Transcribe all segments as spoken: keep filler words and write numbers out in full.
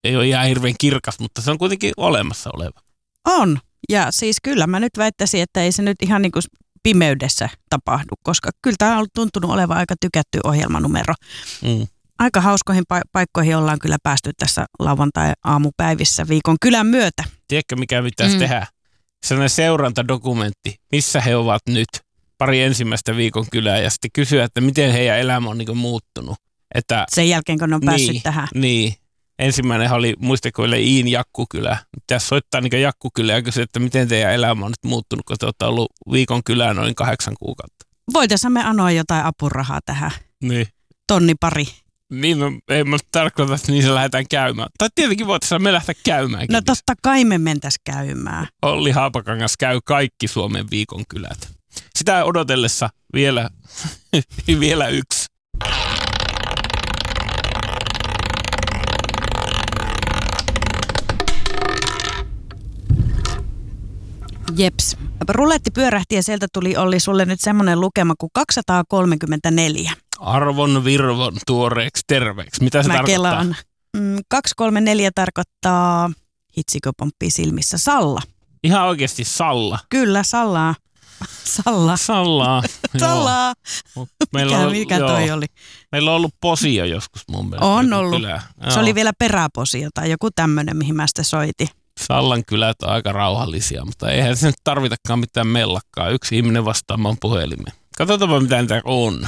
ei ole ihan hirveän kirkas, mutta se on kuitenkin olemassa oleva. On. Ja siis kyllä mä nyt väittäisin, että ei se nyt ihan niin kuin pimeydessä tapahdu, koska kyllä tämä on tuntunut olevan aika tykätty ohjelmanumero. Mm. Aika hauskoihin pa- paikkoihin ollaan kyllä päästy tässä lauantai-aamupäivissä viikon kylän myötä. Tiedätkö, mikä pitäisi mm. tehdä? Sellainen seurantadokumentti, missä he ovat nyt, pari ensimmäistä viikon kylää, ja sitten kysyä, että miten heidän elämä on niin muuttunut. Että, sen jälkeen, kun ne on päässyt niin, tähän. Niin. Ensimmäinen oli, muistakoille, Iin Jakkukylä. Pitäisi soittaa niin Jakkukylä ja kysyä, että miten teidän elämä on nyt muuttunut, kun te olette ollut viikon kylää noin kahdeksan kuukautta. Voitaisiin me anoa jotain apurahaa tähän. Niin. Tonni pari. Niin, no, ei mä tarkoita, että niin se lähdetään käymään. Tai tietenkin voitaisiin me lähteä käymäänkin. No totta kai me mentäisiin käymään. Olli Haapakangas käy kaikki Suomen viikon kylät. Sitä odotellessa vielä, vielä yksi. Jeps. Ruletti pyörähti ja sieltä tuli Olli sulle nyt semmoinen lukema kuin kaksisataakolmekymmentäneljä. Arvon virvon tuoreeksi terveeksi. Mitä se Mä tarkoittaa? Kelaan. Mm, kaksisataakolmekymmentäneljä tarkoittaa, hitsikö pomppii silmissä, Salla. Ihan oikeasti Salla. Kyllä, Sallaa. Salla. Sallaa. Sallaa. Meillä mikä on, mikä toi joo. oli? Meillä on ollut posio joskus mun mielestä. On ollut. Kylä. Se oli vielä peräposio tai joku tämmöinen, mihin mä sitä soitin. Sallan kylät on aika rauhallisia, mutta eihän se nyt tarvitakaan mitään mellakkaa. Yksi ihminen vastaamaan puhelimeen. Katsotaanpa, mitä niitä on.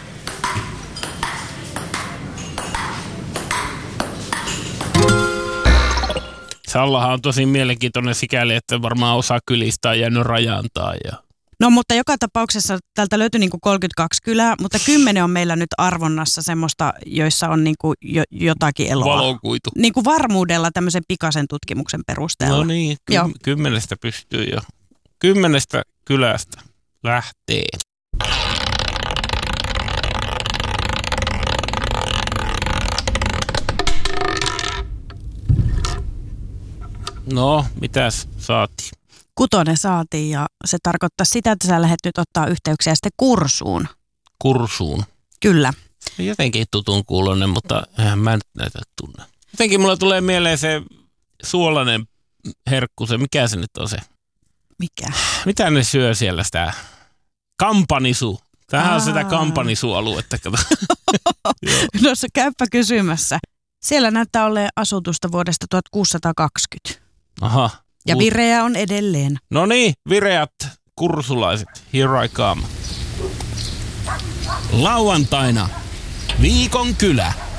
Sallahan on tosi mielenkiintoinen sikäli, että varmaan osa kylistä on jäänyt rajantaan. Ja... No mutta joka tapauksessa täältä löytyi niinku kolmekymmentäkaksi kylää, mutta kymmenen on meillä nyt arvonnassa semmoista, joissa on niinku jo, jotakin eloa. Valokuitu. Niinku varmuudella tämmöisen pikaisen tutkimuksen perusteella. No niin, ky- kymmenestä pystyy jo. Kymmenestä kylästä lähtee. No, mitäs saatiin? Kutonen saatiin ja se tarkoittaa sitä, että sä lähdet nyt ottaa yhteyksiä sitten Kursuun. Kursuun? Kyllä. Jotenkin tutun kuulonen, mutta eihän mä nyt näitä tunne. Jotenkin mulla tulee mieleen se suolainen herkku, se mikä se nyt on se? Mikä? Mitä ne syö siellä sitä? Kampanisu. Tämähän Aa. on sitä kampanisualuetta. No se käypä kysymässä. Siellä näyttää olleen asutusta vuodesta tuhatkuusisataakaksikymmentä. Aha. Ja vireä on edelleen. No niin, vireät kursulaiset. Here I come. Lauantaina viikon kylä.